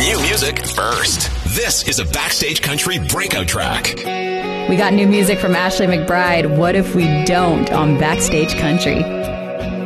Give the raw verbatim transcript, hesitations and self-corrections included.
New music first. This is a Backstage Country breakout track. We got new music from Ashley McBryde, What If We Don't, on Backstage Country.